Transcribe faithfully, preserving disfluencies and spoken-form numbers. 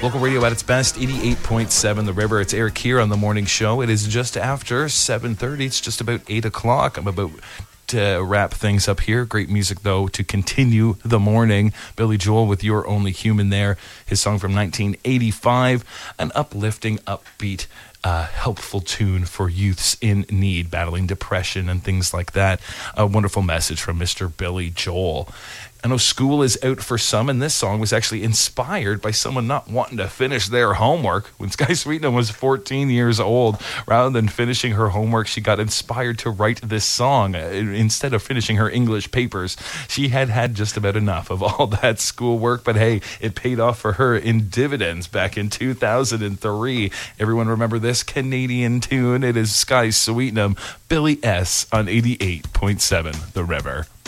Local radio at its best, eighty-eight point seven The River. It's Eric here on The Morning Show. It is just after seven thirty. It's just about eight o'clock. I'm about to wrap things up here. Great music, though, to continue the morning. Billy Joel with You're Only Human there. His song from nineteen eighty-five. An uplifting, upbeat, uh, helpful tune for youths in need, battling depression and things like that. A wonderful message from Mister Billy Joel. I know school is out for some, and this song was actually inspired by someone not wanting to finish their homework. When Sky Sweetnam was fourteen years old, rather than finishing her homework, she got inspired to write this song. Instead of finishing her English papers, she had had just about enough of all that schoolwork, but hey, it paid off for her in dividends back in two thousand three. Everyone remember this Canadian tune? It is Sky Sweetnam, Billy S. on eighty-eight point seven The River.